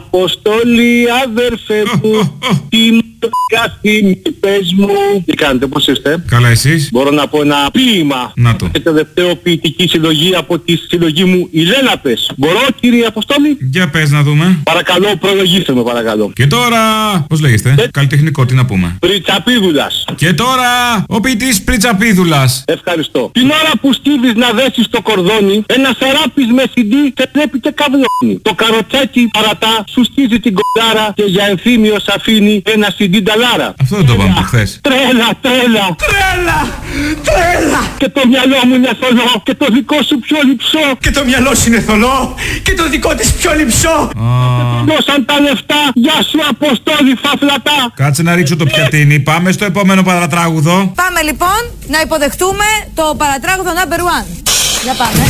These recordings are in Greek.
Αποστόλη, αδερφέ μου, τι καθήμη, πες μου. Τι κάνετε, πώς είστε? Καλά, εσείς? Μπορώ να πω ένα ποίημα. Να το. Και τελευταίο ποιητική συλλογή από τη συλλογή μου «Οι Λέλαπες». Μπορώ, κύριε Αποστόλη? Για πες να δούμε. Παρακαλώ, προλογίστε με, παρακαλώ. Και τώρα, πώς λέγεστε? Καλλιτεχνικό, τι να πούμε? Πριτσαπίδουλας. Και τώρα, ο ποιητής Πριτσαπίδουλας. Ευχαριστώ. Την ώρα που στίβεις να δέσεις το κορδόνι, ένα σεράπης με CD σε πρέπει και καβλώνει. Το καροτσάκι παρατά, σου στίζει την κοντάρα και για ενθύμιο σ' αφήνει ένα CD νταλάρα. Αυτό δεν το είπαμε από χθες. Τρέλα, τρέλα. Τρέλα! Τρέλα! Και το μυαλό μου είναι θολό και το δικό σου πιο λυψό. Και το μυαλό σου είναι θολό και το δικό της πιο λυψό. Δώσαν τα λεφτά, γεια σου Αποστόλη φαφλατά. Κάτσε να ρίξω το πιατίνι. Πάμε στο επόμενο παρατράγουδο. Πάμε λοιπόν να υποδεχτούμε το παρατράγουδο number 1. Για πάμε.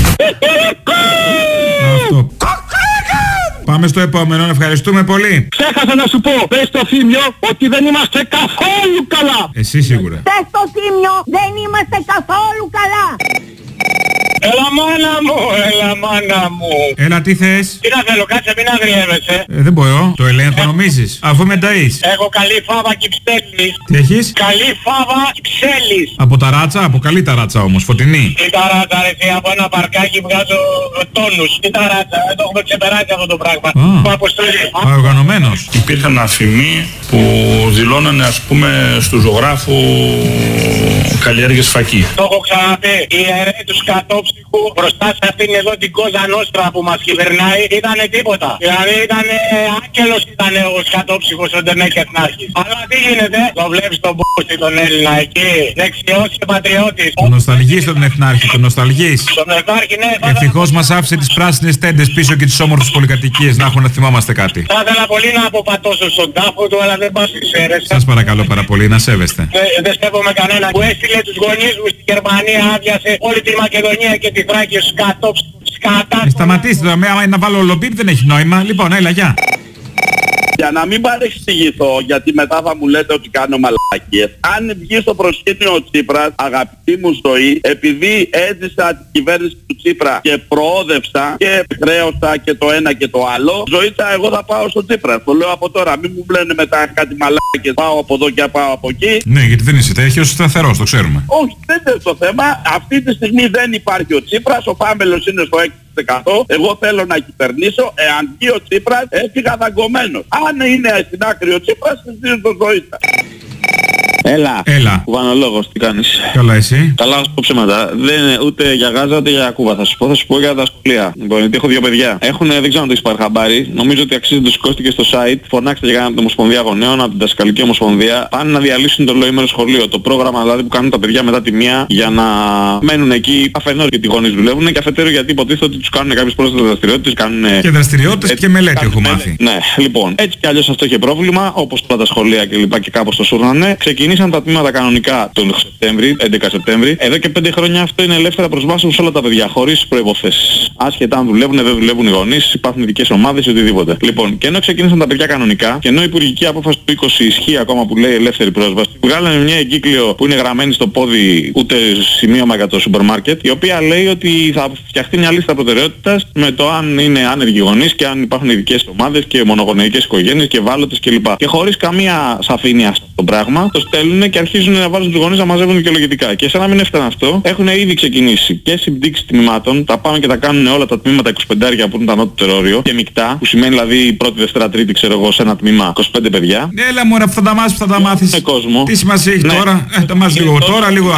Αυτό. Πάμε στο επόμενο, ευχαριστούμε πολύ. Ξέχασα να σου πω, πες στο Θήμιο ότι δεν είμαστε καθόλου καλά. Εσύ σίγουρα. Πες στο Θήμιο, δεν είμαστε καθόλου καλά. Έλα μάνα μου, έλα μάνα μου. Έλα, τι θες? Τι να θέλω, κάτσε μην αγριεύεσαι. Δεν μπορώ. Το ελέγχο νομίζεις? Αφού με ταΐς. Έχω καλή φάβα κυψέλης. Τι έχεις? Καλή φάβα κυψέλης. Από ταράτσα, από καλή ταράτσα όμως, φωτεινή. Τι ταράτσα ρε, εσύ, από ένα παρκάκι βγάζω τόνους. Τι ταράτσα, δεν το έχουμε ξεπεράσει αυτό το πράγμα. Α. Αποστολή. Οργανωμένος. Υπήρχαν αφημοί που δηλώνανε, ας πούμε, στου ζωγράφου καλλιέργειες φακή. Το έχω ξαναπεί. Οι ιερέοι του Σκατόψυχου μπροστά σε αυτήν εδώ την Κόζα Νόστρα που μας κυβερνάει ήτανε τίποτα. Δηλαδή ήτανε άγγελος ήτανε ο Σκατόψυχος ο Ντεμέκεθνάρχης. Αλλά τι γίνεται, το βλέπεις τον μπούσι τον Έλληνα εκεί, δεξιός και πατριώτης. Το νοσταλγείς τον Εθνάρχη, τον νοσταλγείς. Τον Εθνάρχη, ναι. Ευτυχώς μας άφησε τις πράσινες τέντες πίσω και τις όμορφες πολυκατοικίες, να έχουμε να θυμόμαστε κάτι. Θα ήθελα πολύ να αποπατώσω στον τάφο του, αλλά δεν πάω στις αίρες. Σας παρακαλώ πάρα πολύ να σέβεστε. Δεν στέκομαι κανένα που έστειλε τους γονείς μου στη Γερμανία, άδειασε όλη τη Μακεδονία και τη Θράκη ο Σκατόψυχος. Σταματήστε τώρα, άμα να βάλω ολομπίπ δεν έχει νόημα. Λοιπόν, έλα, γεια. Για να μην παρεξηγηθώ, γιατί μετά θα μου λέτε ότι κάνω μαλακίες. Αν βγει στο προσκήνιο ο Τσίπρας, αγαπητή μου ζωή, επειδή έζησα την κυβέρνηση του Τσίπρα και προόδευσα και χρέωσα και το ένα και το άλλο, ζωήτσα εγώ θα πάω στο Τσίπρα. Το λέω από τώρα, μην μου λένε μετά κάτι μαλακίες, πάω από εδώ και πάω από εκεί. Ναι, γιατί δεν είσαι τέτοιος σταθερός, το ξέρουμε. Όχι, δεν είναι το θέμα. Αυτή τη στιγμή δεν υπάρχει ο Τσίπρας, ο Πάμελος είναι στο 6%. Εγώ θέλω να κυβερνήσω. Εάν βγει ο Τσίπρας, έφυγα δαγκωμένος. Αν είναι στην άκρη ο Τσίπρας, δεν το ζωήσα. Έλα. Κουβανολόγος, τι κάνεις? Καλά, εσύ? Καλά, να σου πω ψέματα. Δεν είναι ούτε για Γάζα ούτε για Κούβα. Θα σου πω για τα σχολεία. Λοιπόν, γιατί έχω δύο παιδιά. Δεν ξέρω αν το έχεις πάρει χαμπάρι. Νομίζω ότι αξίζει να το σηκώστηκε στο site. Φωνάξτε για την Ομοσπονδία Γονέων, από την Δασκαλική Ομοσπονδία. Πάνε να διαλύσουν το ολοήμερο σχολείο. Το πρόγραμμα δηλαδή που κάνουν τα παιδιά μετά τη μία για να μένουν εκεί. Αφενός γιατί οι γονείς δουλεύουν και αφετέρου γιατί υποτίθεται ότι τους κάνουν κάποιες πρόσθετες δραστηριότητες. Και δραστηριότητες και μελέτη έχω μάθει. Ναι, λοιπόν, έτσι κι αλλιώς αυτό είχε πρόβλημα, όπως όλα τα σχολεία κλπ. Και κάπως το σούρνανε. Ξεκινήσαν τα τμήματα κανονικά τον Σεπτέμβρη, 11 Σεπτέμβρη. Εδώ και 5 χρόνια αυτό είναι ελεύθερα προσβάσιμο σε όλα τα παιδιά, χωρίς προϋποθέσεις. Άσχετα αν δουλεύουν, δεν δουλεύουν οι γονείς, υπάρχουν ειδικές ομάδες, οτιδήποτε. Λοιπόν, και ενώ ξεκίνησαν τα παιδιά κανονικά, και ενώ η υπουργική απόφαση του 20 ισχύει ακόμα που λέει ελεύθερη πρόσβαση, βγάλανε μια εγκύκλιο που είναι γραμμένη στο πόδι ούτε σημείωμα για το σούπερ μάρκετ, η οποία λέει ότι θα φτιαχτεί μια λίστα προτεραιότητας με το αν είναι άνεργοι γονείς και αν υπάρχουν ειδικές ομάδες και μονογονεϊκές οικογένειες και ευάλωτες κλπ. Και χωρίς καμία σαφήνεια στο πράγμα, το στέλνουν και αρχίζουν να βάζουν τους γονείς να μαζεύουν δικαιολογητικά. Και σαν να μην έφτανε αυτό, έχουν ήδη ξεκινήσει και συμπτύξεις τμήματων, τα πάμε και τα κάνουν όλα τα τμήματα 25 που είναι το ανώτερο όριο, και μεικτά, που σημαίνει δηλαδή πρώτη, δευτέρα, τρίτη, ξέρω εγώ, σε ένα τμήμα 25 παιδιά. Έλα μωρέ, αυτά τα μάθεις που θα τα μάθεις. κόσμο. Τι σημασία έχει τώρα? Τα μάθεις λίγο τώρα, λίγο